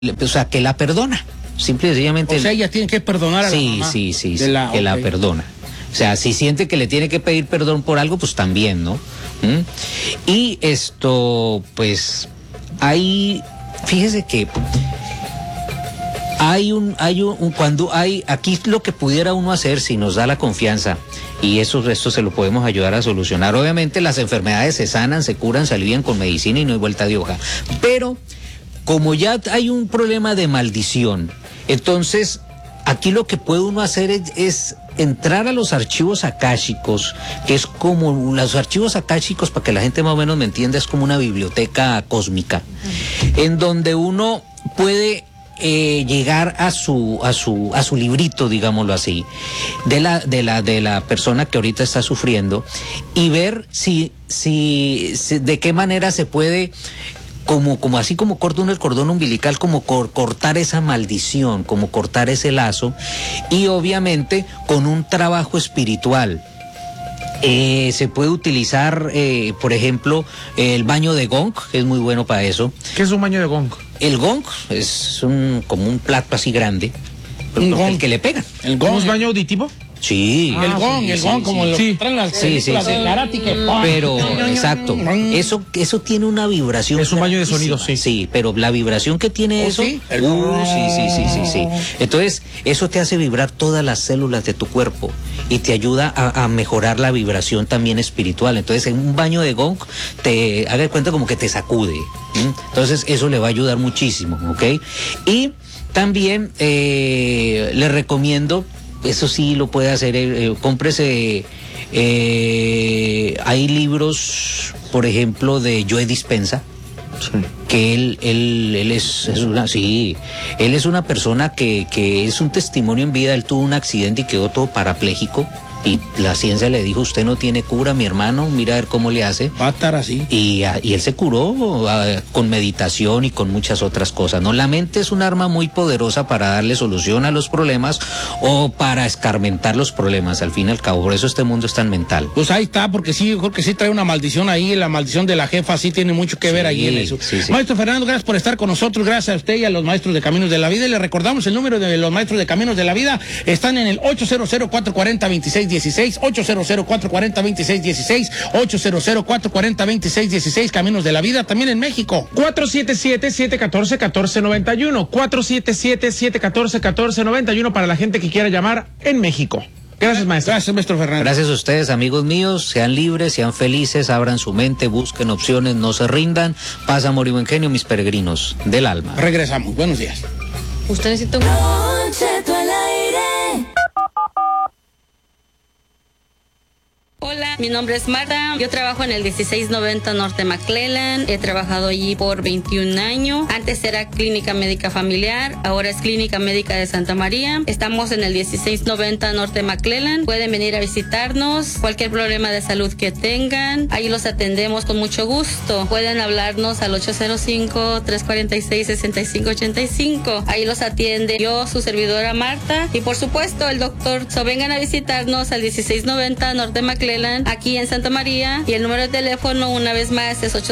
o sea, que la perdona. Simple y sencillamente. O sea, ella tiene que perdonar a la mamá. Sí, que la perdona. O sea, si siente que le tiene que pedir perdón por algo, pues también, ¿no? Y esto, pues, ahí, fíjese que aquí lo que pudiera uno hacer, si nos da la confianza, y esto se lo podemos ayudar a solucionar. Obviamente las enfermedades se sanan, se curan, se alivian con medicina y no hay vuelta de hoja. Pero, como ya hay un problema de maldición, entonces, aquí lo que puede uno hacer es entrar a los archivos akáshicos, que es como los archivos akáshicos, para que la gente más o menos me entienda, es como una biblioteca cósmica, en donde uno puede llegar a su librito, digámoslo así, de la persona que ahorita está sufriendo, y ver si de qué manera se puede, como así como corta uno el cordón umbilical, como cortar esa maldición, como cortar ese lazo, y obviamente con un trabajo espiritual. Se puede utilizar, por ejemplo, el baño de gong, que es muy bueno para eso. ¿Qué es un baño de gong? El gong es como un plato así grande, el que le pegan. ¿El gong es baño auditivo? Sí. El gong, como lo que traen las películas de Karate, que pero, exacto, eso tiene una vibración. Es un baño de sonido, sí. Sí, pero la vibración que tiene eso. ¿Sí? Sí. Entonces, eso te hace vibrar todas las células de tu cuerpo y te ayuda a mejorar la vibración también espiritual. Entonces, en un baño de gong, haga de cuenta como que te sacude. Entonces, eso le va a ayudar muchísimo, ¿ok? Y también le recomiendo. Eso sí lo puede hacer, cómprese, hay libros, por ejemplo, de Joe Dispenza, sí, que él es una persona que es un testimonio en vida. Él tuvo un accidente y quedó todo parapléjico, y la ciencia le dijo: usted no tiene cura, mi hermano, mira a ver cómo le hace. Va a estar así. Y él se curó con meditación y con muchas otras cosas, ¿no? La mente es un arma muy poderosa para darle solución a los problemas o para escarmentar los problemas, al fin y al cabo. Por eso este mundo es tan mental. Pues ahí está, porque sí, yo creo que sí trae una maldición ahí, la maldición de la jefa sí tiene mucho que ver ahí en eso. Sí. Maestro Fernando, gracias por estar con nosotros, gracias a usted y a los maestros de Caminos de la Vida. Y le recordamos el número de los maestros de Caminos de la Vida, están en el 800-440-2616, 800-440-2616, 800-440-2616, Caminos de la Vida, también en México. 477-714-1491, 477-714-1491 para la gente que quiera llamar en México. Gracias, maestro. Gracias, maestro Fernando. Gracias a ustedes, amigos míos. Sean libres, sean felices, abran su mente, busquen opciones, no se rindan. Paz, amor y buen genio, mis peregrinos del alma. Regresamos. Buenos días. Usted necesita un... Hola, mi nombre es Marta, yo trabajo en el 1690 Norte McClellan, he trabajado allí por 21 años, antes era Clínica Médica Familiar, ahora es Clínica Médica de Santa María, estamos en el 1690 Norte McClellan, pueden venir a visitarnos, cualquier problema de salud que tengan, ahí los atendemos con mucho gusto, pueden hablarnos al 805-346-6585, ahí los atiende yo, su servidora Marta, y por supuesto el doctor, vengan a visitarnos al 1690 Norte McClellan, aquí en Santa María, y el número de teléfono una vez más es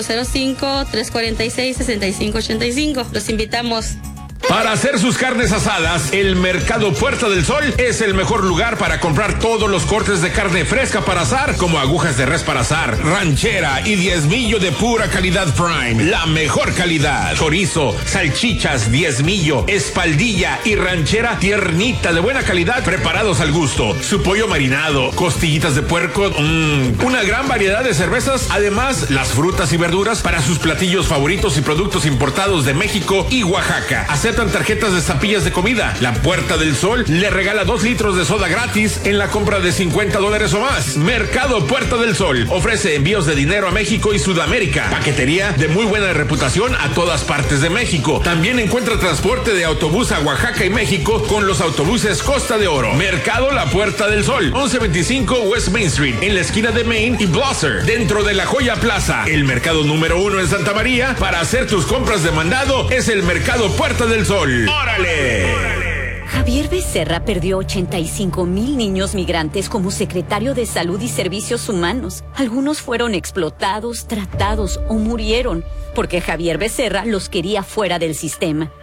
805-346-6585. Los invitamos. Para hacer sus carnes asadas, el Mercado Puerta del Sol es el mejor lugar para comprar todos los cortes de carne fresca para asar, como agujas de res para asar, ranchera y diezmillo de pura calidad Prime. La mejor calidad. Chorizo, salchichas, diezmillo, espaldilla y ranchera tiernita de buena calidad, preparados al gusto. Su pollo marinado, costillitas de puerco, una gran variedad de cervezas. Además, las frutas y verduras para sus platillos favoritos y productos importados de México y Oaxaca. Aceptan tarjetas de zapillas de comida. La Puerta del Sol le regala 2 litros de soda gratis en la compra de $50 o más. Mercado Puerta del Sol ofrece envíos de dinero a México y Sudamérica. Paquetería de muy buena reputación a todas partes de México. También encuentra transporte de autobús a Oaxaca y México con los autobuses Costa de Oro. Mercado La Puerta del Sol, 1125 West Main Street, en la esquina de Main y Blosser, dentro de la Joya Plaza. El mercado número 1 en Santa María. Para hacer tus compras de mandado es el Mercado Puerta del Sol. ¡Órale! Javier Becerra perdió 85,000 niños migrantes como secretario de Salud y Servicios Humanos. Algunos fueron explotados, tratados o murieron porque Javier Becerra los quería fuera del sistema.